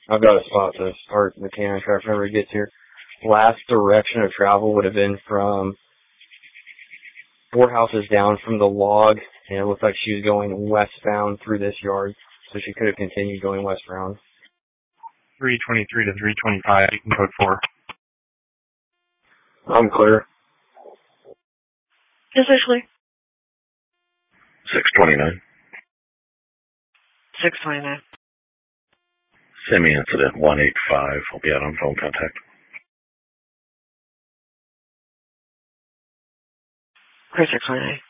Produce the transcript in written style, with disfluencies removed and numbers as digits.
I've got a spot to start the canine trap whenever it gets here. Last direction of travel would have been from 4 houses down from the log, and it looked like she was going westbound through this yard, so she could have continued going westbound. 323 to 325, you can code 4. I'm clear. Officially. 629. 629. Semi-incident 185. I'll be out on phone contact. Clear 629.